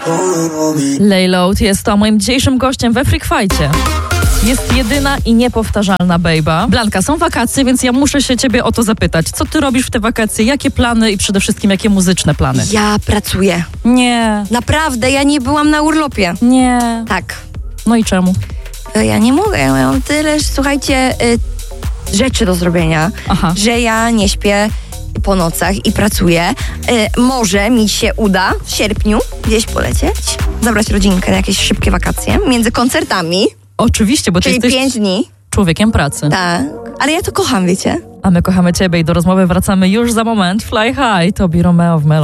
Layload jest to moim dzisiejszym gościem we Freak Fightcie. Jest jedyna i niepowtarzalna bejba. Blanka, są wakacje, więc ja muszę się ciebie o to zapytać. Co ty robisz w te wakacje? Jakie plany i przede wszystkim jakie muzyczne plany? Ja pracuję. Nie. Naprawdę, ja nie byłam na urlopie. Nie. Tak. No i czemu? Ja nie mogę, ja mam tyle, słuchajcie, rzeczy do zrobienia, że ja nie śpię po nocach i pracuję. Może mi się uda w sierpniu gdzieś polecieć, zabrać rodzinkę na jakieś szybkie wakacje między koncertami. Oczywiście, bo ty Czyli jesteś 5 dni. człowiekiem pracy. Tak, ale ja to kocham, wiecie? A my kochamy ciebie i do rozmowy wracamy już za moment. Fly High, Tobi Romeo w Melo.